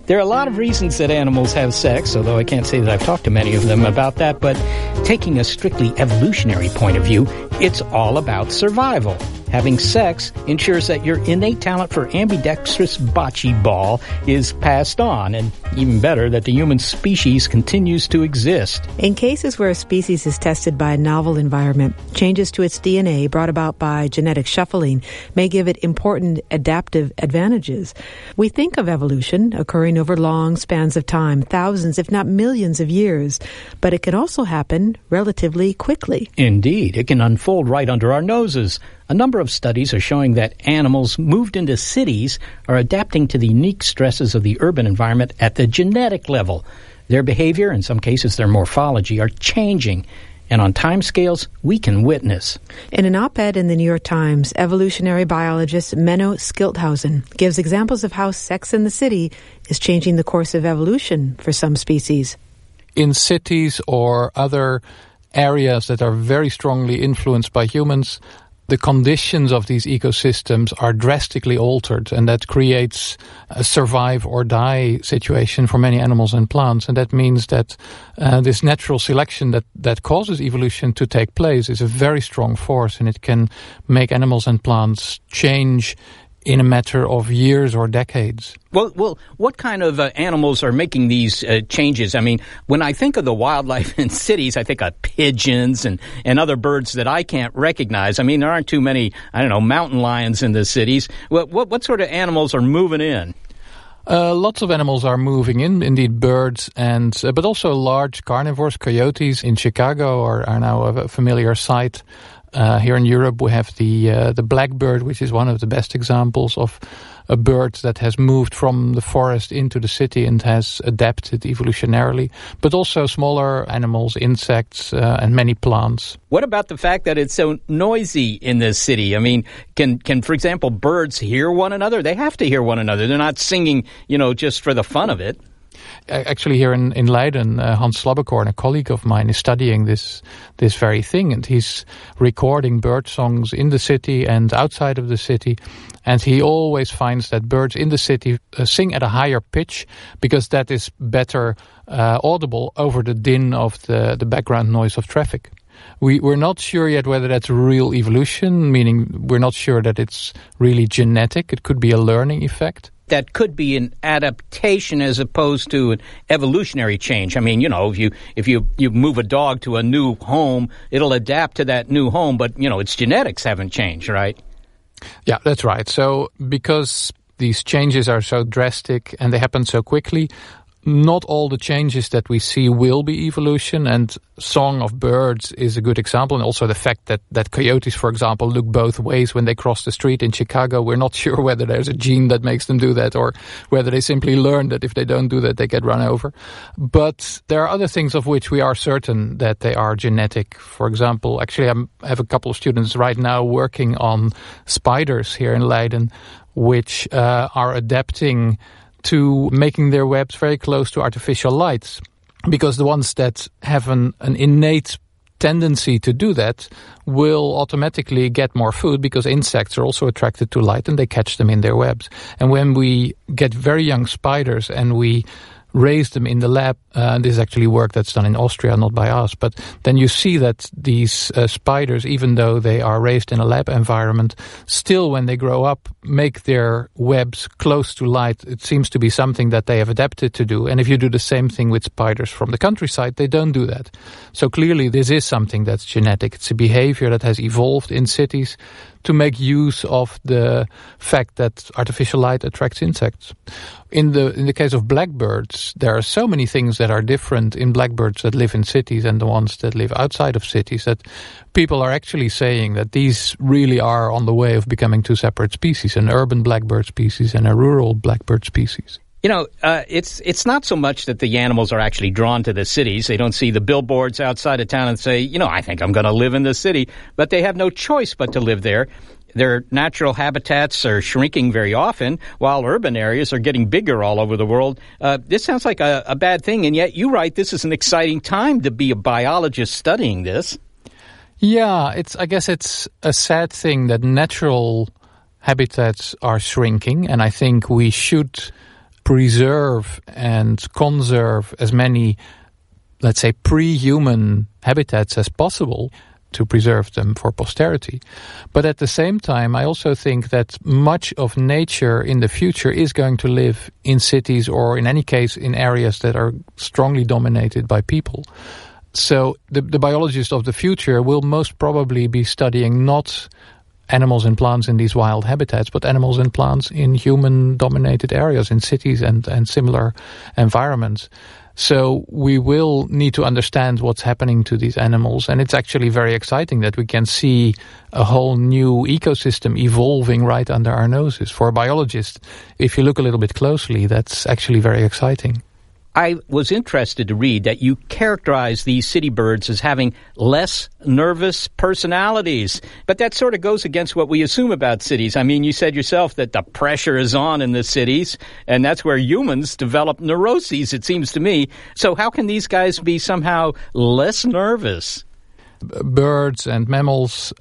There are a lot of reasons that animals have sex, although I can't say that I've talked to many of them about that, but taking a strictly evolutionary point of view, it's all about survival. Having sex ensures that your innate talent for ambidextrous bocce ball is passed on, and even better, that the human species continues to exist. In cases where a species is tested by a novel environment, changes to its DNA brought about by genetic shuffling may give it important adaptive advantages. We think of evolution occurring over long spans of time, thousands if not millions of years, but it can also happen relatively quickly. Indeed, it can unfold right under our noses. A number of studies are showing that animals moved into cities are adapting to the unique stresses of the urban environment at the genetic level. Their behavior, in some cases their morphology, are changing, and on timescales we can witness. In an op-ed in the New York Times, evolutionary biologist Menno Schildhausen gives examples of how sex in the city is changing the course of evolution for some species. In cities or other areas that are very strongly influenced by humans, the conditions of these ecosystems are drastically altered, and that creates a survive or die situation for many animals and plants. And that means that this natural selection that causes evolution to take place is a very strong force, and it can make animals and plants change in a matter of years or decades. Well, what kind of animals are making these changes? I mean, when I think of the wildlife in cities, I think of pigeons and other birds that I can't recognize. I mean, there aren't too many, mountain lions in the cities. What sort of animals are moving in? Lots of animals are moving in, indeed birds, but also large carnivores. Coyotes in Chicago are now a familiar sight. Here in Europe, we have the blackbird, which is one of the best examples of a bird that has moved from the forest into the city and has adapted evolutionarily, but also smaller animals, insects, and many plants. What about the fact that it's so noisy in this city? I mean, can for example, birds hear one another? They have to hear one another. They're not singing, just for the fun of it. Actually, here in Leiden, Hans Slabbekorn, a colleague of mine, is studying this very thing, and he's recording bird songs in the city and outside of the city, and he always finds that birds in the city sing at a higher pitch because that is better audible over the din of the background noise of traffic. We're not sure yet whether that's real evolution, meaning we're not sure that it's really genetic. It could be a learning effect. That could be an adaptation as opposed to an evolutionary change. I mean, if you move a dog to a new home, it'll adapt to that new home, but, its genetics haven't changed, right? Yeah, that's right. So because these changes are so drastic and they happen so quickly, not all the changes that we see will be evolution, and Song of Birds is a good example, and also the fact that coyotes, for example, look both ways when they cross the street in Chicago. We're not sure whether there's a gene that makes them do that or whether they simply learn that if they don't do that, they get run over. But there are other things of which we are certain that they are genetic. For example, actually I have a couple of students right now working on spiders here in Leiden, which are adapting to making their webs very close to artificial lights, because the ones that have an innate tendency to do that will automatically get more food, because insects are also attracted to light and they catch them in their webs. And when we get very young spiders and we raise them in the lab, this is actually work that's done in Austria, not by us, but then you see that these spiders, even though they are raised in a lab environment, still when they grow up make their webs close to light. It seems to be something that they have adapted to do. And if you do the same thing with spiders from the countryside, they don't do that. So clearly this is something that's genetic. It's a behavior that has evolved in cities to make use of the fact that artificial light attracts insects. In the case of blackbirds, there are so many things that are different in blackbirds that live in cities and the ones that live outside of cities that people are actually saying that these really are on the way of becoming two separate species, an urban blackbird species and a rural blackbird species. It's not so much that the animals are actually drawn to the cities. They don't see the billboards outside of town and say, I think I'm going to live in the city. But they have no choice but to live there. Their natural habitats are shrinking very often, while urban areas are getting bigger all over the world. This sounds like a bad thing, and yet you write this is an exciting time to be a biologist studying this. Yeah, I guess it's a sad thing that natural habitats are shrinking, and I think we should preserve and conserve as many, let's say, pre-human habitats as possible to preserve them for posterity. But at the same time, I also think that much of nature in the future is going to live in cities, or in any case in areas that are strongly dominated by people. So the biologists of the future will most probably be studying not animals and plants in these wild habitats, but animals and plants in human-dominated areas, in cities and similar environments. So we will need to understand what's happening to these animals, and it's actually very exciting that we can see a whole new ecosystem evolving right under our noses. For a biologist, if you look a little bit closely, that's actually very exciting. I was interested to read that you characterize these city birds as having less nervous personalities. But that sort of goes against what we assume about cities. I mean, you said yourself that the pressure is on in the cities, and that's where humans develop neuroses, it seems to me. So how can these guys be somehow less nervous? Birds and mammals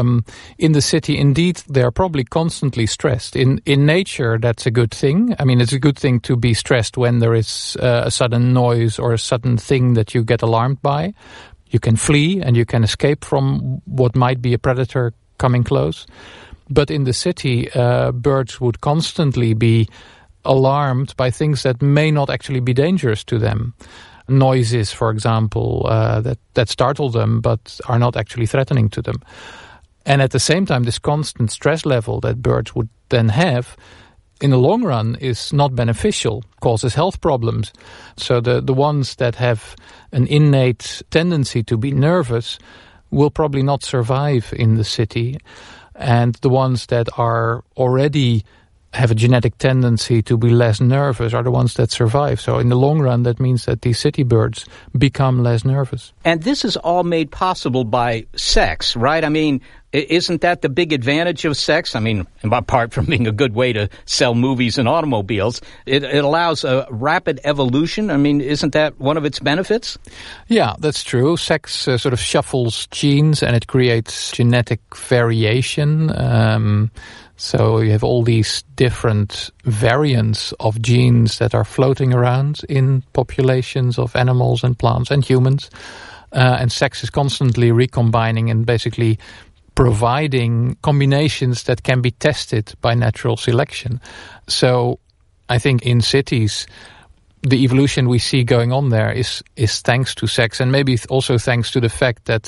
in the city, indeed, they are probably constantly stressed. In nature, that's a good thing. I mean, it's a good thing to be stressed when there is a sudden noise or a sudden thing that you get alarmed by. You can flee and you can escape from what might be a predator coming close. But in the city, birds would constantly be alarmed by things that may not actually be dangerous to them. Noises, for example, that startle them but are not actually threatening to them. And at the same time, this constant stress level that birds would then have, in the long run, is not beneficial, causes health problems. So the ones that have an innate tendency to be nervous will probably not survive in the city. And the ones that are already have a genetic tendency to be less nervous are the ones that survive. So in the long run, that means that these city birds become less nervous. And this is all made possible by sex, right? I mean, isn't that the big advantage of sex? I mean, apart from being a good way to sell movies and automobiles, it allows a rapid evolution. I mean, isn't that one of its benefits? Yeah, that's true. Sex sort of shuffles genes and it creates genetic variation. So you have all these different variants of genes that are floating around in populations of animals and plants and humans. And sex is constantly recombining and basically providing combinations that can be tested by natural selection. So I think in cities, the evolution we see going on there is thanks to sex, and maybe also thanks to the fact that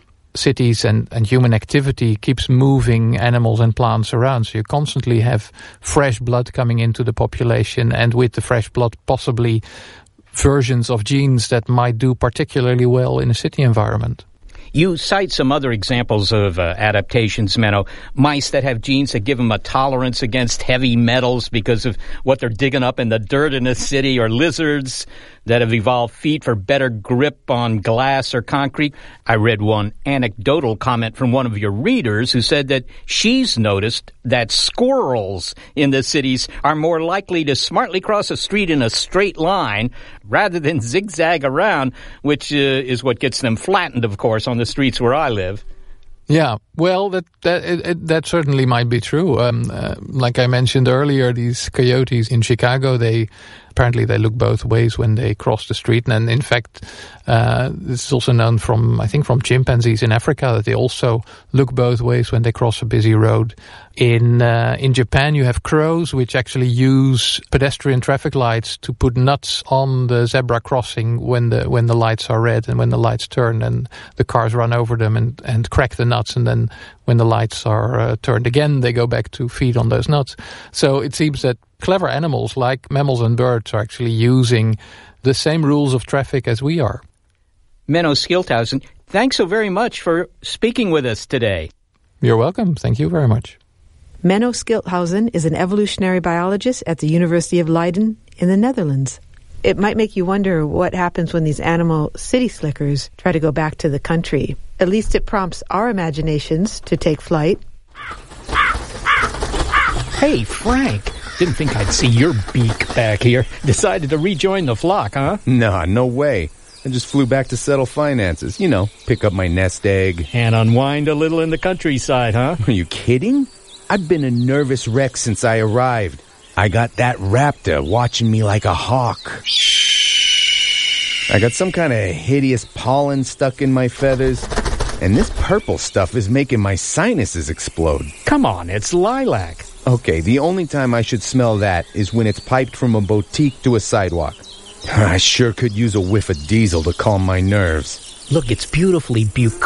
cities and human activity keeps moving animals and plants around. So you constantly have fresh blood coming into the population, and with the fresh blood, possibly versions of genes that might do particularly well in a city environment. You cite some other examples of adaptations, Menno. Mice that have genes that give them a tolerance against heavy metals because of what they're digging up in the dirt in a city, or lizards that have evolved feet for better grip on glass or concrete. I read one anecdotal comment from one of your readers who said that she's noticed that squirrels in the cities are more likely to smartly cross a street in a straight line rather than zigzag around, which is what gets them flattened, of course, on the streets where I live. Yeah, well, that certainly might be true. Like I mentioned earlier, these coyotes in Chicago, apparently they look both ways when they cross the street. And in fact, this is also known from chimpanzees in Africa, that they also look both ways when they cross a busy road. In Japan, you have crows which actually use pedestrian traffic lights to put nuts on the zebra crossing when the lights are red, and when the lights turn and the cars run over them and crack the nuts, and then when the lights are turned again, they go back to feed on those nuts. So it seems that clever animals like mammals and birds are actually using the same rules of traffic as we are. Menno Schildhuisen, thanks so very much for speaking with us today. You're welcome. Thank you very much. Menno Schildhuisen is an evolutionary biologist at the University of Leiden in the Netherlands. It might make you wonder what happens when these animal city slickers try to go back to the country. At least it prompts our imaginations to take flight. Hey, Frank. Didn't think I'd see your beak back here. Decided to rejoin the flock, huh? Nah, no way. I just flew back to settle finances. You know, pick up my nest egg. And unwind a little in the countryside, huh? Are you kidding? I've been a nervous wreck since I arrived. I got that raptor watching me like a hawk. I got some kind of hideous pollen stuck in my feathers, and this purple stuff is making my sinuses explode. Come on, it's lilac. Okay, the only time I should smell that is when it's piped from a boutique to a sidewalk. I sure could use a whiff of diesel to calm my nerves. Look, it's beautifully bucolic.